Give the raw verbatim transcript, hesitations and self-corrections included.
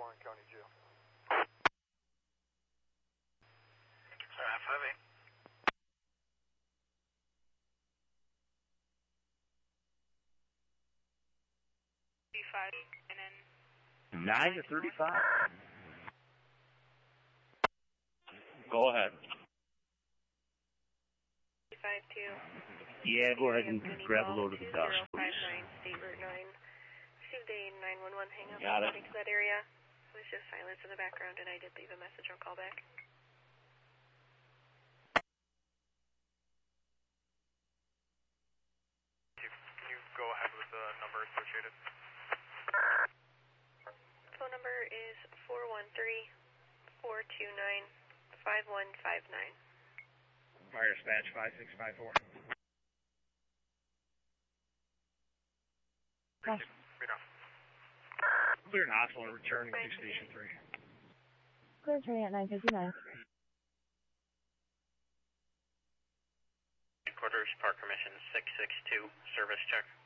Warren County Jail. Sorry, five eight. Five and then nine to thirty-five. Go ahead. five two. Yeah, go ahead and grab a load of the dust, two zero five please. nine State Route nine. Received a nine one one hang up Got it. to that area. It was just silence in the background, and I did leave a message on callback. Can you go ahead with the number associated? Phone number is four one three, four two nine, five one five nine. Fire dispatch five six five four. Read off. Clear and hospital and returning to station three. Clear turning at nine fifty-nine. Headquarters, Park Commission six six two, service check.